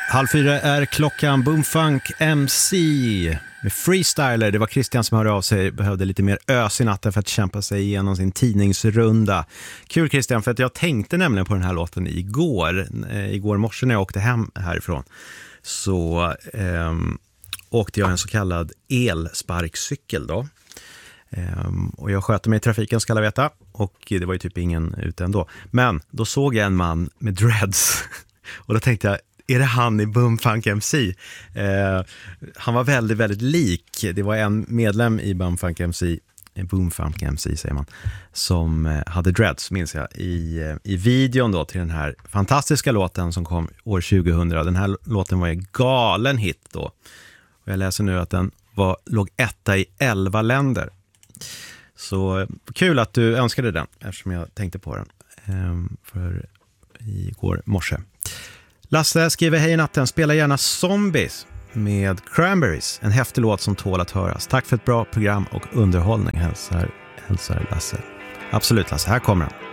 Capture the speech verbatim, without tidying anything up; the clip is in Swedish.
Halv fyra är klockan. Boomfunk M C med Freestyler. Det var Christian som hörde av sig. Behövde lite mer ös i natten för att kämpa sig igenom sin tidningsrunda. Kul Christian, för att jag tänkte nämligen på den här låten igår. Igår morse när jag åkte hem härifrån. Så eh, åkte jag en så kallad elsparkcykel då. Um, och jag sköter mig i trafiken, ska alla veta. Och det var ju typ ingen ute ändå. Men då såg jag en man med dreads. Och då tänkte jag, är det han i Boomfunk M C? Uh, han var väldigt, väldigt lik. Det var en medlem i Boomfunk M C, Boomfunk M C säger man, som uh, hade dreads, minns jag, i, uh, i videon då till den här fantastiska låten som kom år tjugohundra. Den här låten var en galen hit då. Och jag läser nu att den var, låg etta i elva länder. Så kul att du önskade den, eftersom jag tänkte på den ehm, för igår morse. Lasse skriver: hej natten, spela gärna Zombies med Cranberries, en häftig låt som tål att höras. Tack för ett bra program och underhållning, hälsar, hälsar Lasse. Absolut Lasse, här kommer den.